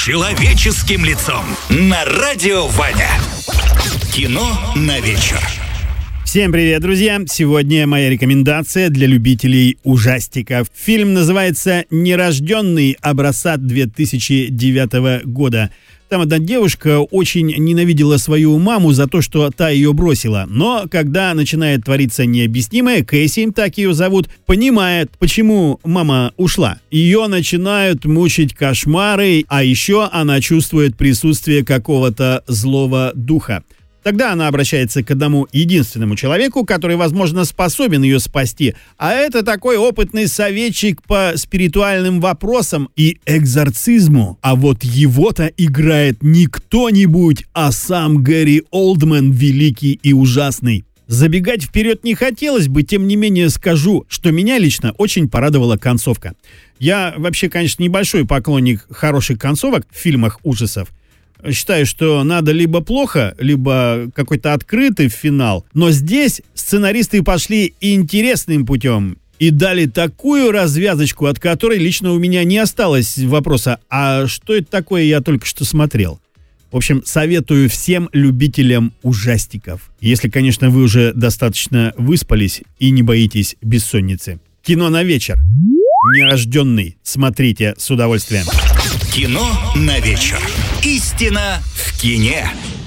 человеческим лицом на Радио Ваня. Кино на вечер. Всем привет, друзья! Сегодня моя рекомендация для любителей ужастиков. Фильм называется «Нерожденный», образца 2009 года. Там одна девушка очень ненавидела свою маму за то, что та ее бросила. Но когда начинает твориться необъяснимое, Кэсси, так ее зовут, понимает, почему мама ушла. Ее начинают мучить кошмары, а еще она чувствует присутствие какого-то злого духа. Тогда она обращается к одному единственному человеку, который, возможно, способен ее спасти. А это такой опытный советчик по спиритуальным вопросам и экзорцизму. А вот его-то играет не кто-нибудь, а сам Гэри Олдман, великий и ужасный. Забегать вперед не хотелось бы, тем не менее скажу, что меня лично очень порадовала концовка. Я вообще, конечно, небольшой поклонник хороших концовок в фильмах ужасов. Считаю, что надо либо плохо, либо какой-то открытый финал. Но здесь сценаристы пошли интересным путем и дали такую развязочку, от которой лично у меня не осталось вопроса, а что это такое, я только что смотрел. В общем, советую всем любителям ужастиков. Если, конечно, вы уже достаточно выспались и не боитесь бессонницы. Кино на вечер. «Нерожденный». Смотрите с удовольствием. Кино на вечер. Истина в кине.